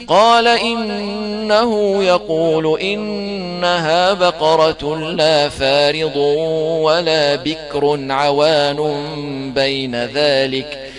قال إنه يقول إنها بقرة لا فارض ولا بكر عوان بين ذلك